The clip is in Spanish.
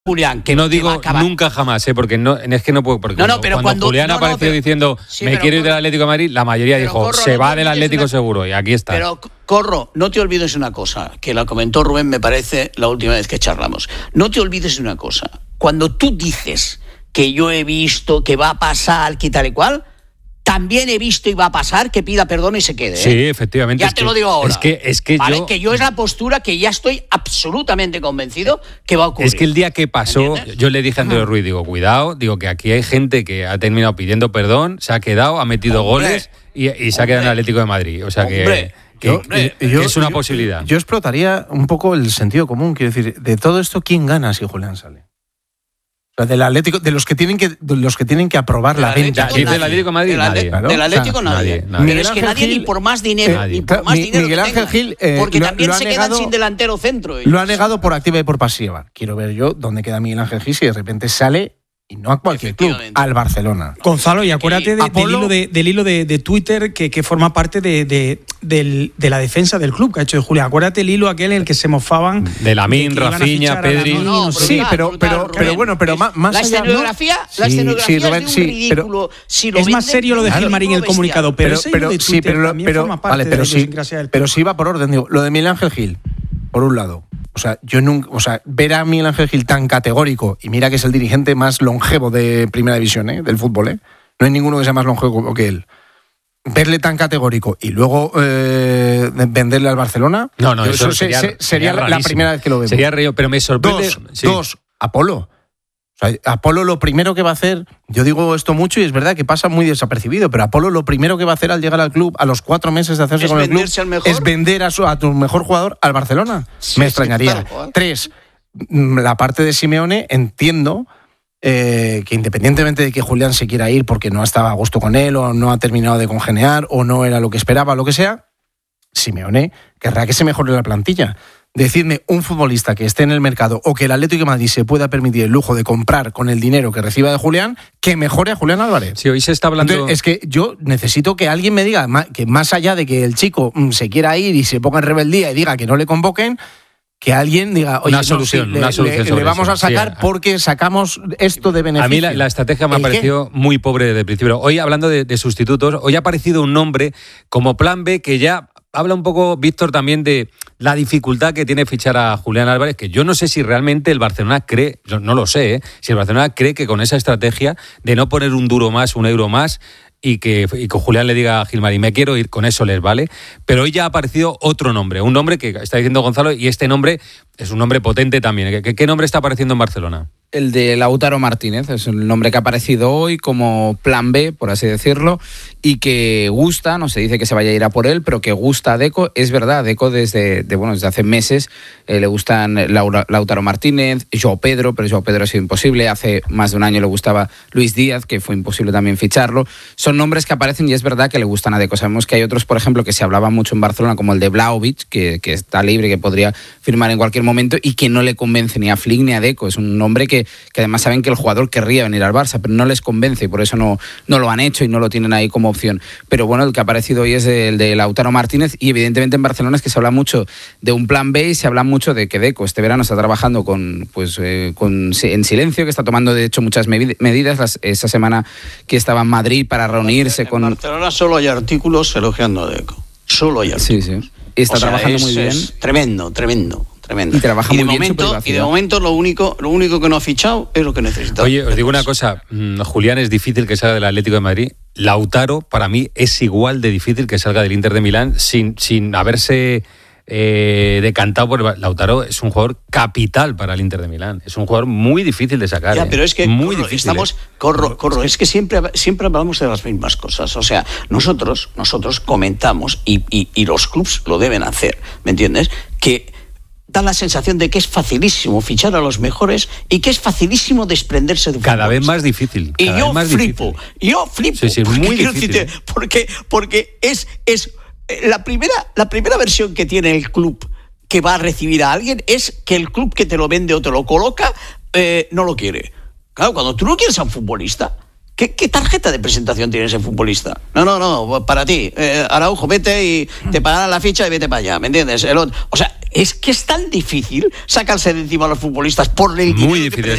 Julián, que no digo nunca jamás, porque no es que no puedo, porque pero cuando Julián apareció diciendo me quiero ir del Atlético de Madrid, la mayoría dijo Corro, se va del Atlético seguro, y aquí está. Pero Corro, no te olvides una cosa, que la comentó Rubén, me parece, la última vez que charlamos. No te olvides de una cosa, cuando tú dices que yo he visto que va a pasar, que tal y cual, también he visto y va a pasar que pida perdón y se quede. Sí, efectivamente. Ya te lo digo ahora. Es que vale, que yo es la postura que ya estoy absolutamente convencido que va a ocurrir. Es que el día que pasó, yo le dije a Andrés Ruiz, digo, cuidado, digo que aquí hay gente que ha terminado pidiendo perdón, se ha quedado, ha metido goles y se ha quedado en el Atlético de Madrid. O sea que es una posibilidad. Yo explotaría un poco el sentido común. Quiero decir, de todo esto, ¿quién gana si Julián sale? O sea, del Atlético, de los que tienen que aprobar la venta. ¿Del Atlético de Madrid? Del Atlético nadie. Pero es que nadie, ni por más dinero, ni por más dinero Miguel Ángel Gil, porque también se quedan sin delantero centro. Lo ha negado por activa y por pasiva. Quiero ver yo dónde queda Miguel Ángel Gil si de repente sale, y no a cualquier club, al Barcelona. Gonzalo, y acuérdate del hilo de Twitter que forma parte de la defensa del club que ha hecho de Julián. Acuérdate el hilo aquel en el que se mofaban de Lamine, Rafinha, Pedri. Sí, pero bueno, pero más la escenografía, allá, la escenografía es un ridículo. Es más serio lo de Gilmarín el comunicado, pero sí va por orden. Digo, lo de Miguel Ángel Gil, por un lado. O sea, ver a Miguel Ángel Gil tan categórico, y mira que es el dirigente más longevo de Primera División, del fútbol, no hay ninguno que sea más longevo que él. Verle tan categórico y luego venderle al Barcelona, eso sería la primera vez que lo vemos. Sería raro, pero me sorprende. Dos, Apolo. O sea, Apolo lo primero que va a hacer, yo digo esto mucho y es verdad que pasa muy desapercibido, pero Apolo lo primero que va a hacer al llegar al club, a los 4 meses de hacerse con el club, es vender a tu mejor jugador al Barcelona. Sí, me extrañaría. 3, la parte de Simeone, entiendo que independientemente de que Julián se quiera ir porque no estaba a gusto con él o no ha terminado de congeniar o no era lo que esperaba, lo que sea, Simeone querrá que se mejore la plantilla. Decidme un futbolista que esté en el mercado o que el Atlético de Madrid se pueda permitir el lujo de comprar con el dinero que reciba de Julián, que mejore a Julián Álvarez. Sí, hoy se está hablando. Entonces, es que yo necesito que alguien me diga que más allá de que el chico se quiera ir y se ponga en rebeldía y diga que no le convoquen, que alguien diga, oye, una solución le vamos a sacar porque sacamos esto de beneficio. A mí la estrategia me ha parecido muy pobre desde el principio. Hoy, hablando de sustitutos, hoy ha aparecido un nombre como plan B que ya habla un poco, Víctor, también de la dificultad que tiene fichar a Julián Álvarez, que yo no sé si realmente el Barcelona cree, no lo sé, si el Barcelona cree que con esa estrategia de no poner un duro más, un euro más, y que Julián le diga a Gilmarín, me quiero ir, con eso les vale. Pero hoy ya ha aparecido otro nombre, un nombre que está diciendo Gonzalo, y este nombre es un nombre potente también. ¿Qué nombre está apareciendo en Barcelona? El de Lautaro Martínez, es el nombre que ha aparecido hoy como plan B, por así decirlo, y que gusta, no se dice que se vaya a ir a por él, pero que gusta a Deco. Es verdad, a Deco desde hace meses le gustan Lautaro Martínez, João Pedro, pero João Pedro ha sido imposible. Hace más de un año le gustaba Luis Díaz, que fue imposible también ficharlo. Son nombres que aparecen y es verdad que le gustan a Deco. Sabemos que hay otros, por ejemplo, que se hablaba mucho en Barcelona, como el de Vlahovic, que está libre, que podría firmar en cualquier momento y que no le convence ni a Flick ni a Deco. Es un nombre que además saben que el jugador querría venir al Barça, pero no les convence y por eso no lo han hecho y no lo tienen ahí como opción. Pero bueno, el que ha aparecido hoy es el de Lautaro Martínez y evidentemente en Barcelona es que se habla mucho de un plan B y se habla mucho de que Deco este verano está trabajando en silencio, que está tomando de hecho muchas medidas. Esa semana que estaba en Madrid para reunirse con... En Barcelona solo hay artículos elogiando a Deco. Solo hay artículos. Sí. Y está trabajando muy bien. Es tremendo. Y trabaja muy bien. Y de momento lo único que no ha fichado es lo que necesita. Oye, os digo una cosa, Julián es difícil que salga del Atlético de Madrid. Lautaro, para mí, es igual de difícil que salga del Inter de Milán sin haberse decantado por... Lautaro es un jugador capital para el Inter de Milán. Es un jugador muy difícil de sacar. Ya, pero es que muy difícil, Corro, es que siempre hablamos de las mismas cosas. O sea, nosotros comentamos y los clubs lo deben hacer, ¿me entiendes? Que da la sensación de que es facilísimo fichar a los mejores y que es facilísimo desprenderse de un cada vez más difícil. Y yo flipo. Sí, es muy difícil. Porque es la primera versión que tiene el club que va a recibir a alguien es que el club que te lo vende o te lo coloca no lo quiere. Claro, cuando tú no quieres a un futbolista, ¿qué tarjeta de presentación tiene ese futbolista? No, para ti. Araujo, vete y te pagarán la ficha y vete para allá, ¿me entiendes? O sea, es que es tan difícil sacarse de encima a los futbolistas por el muy difícil.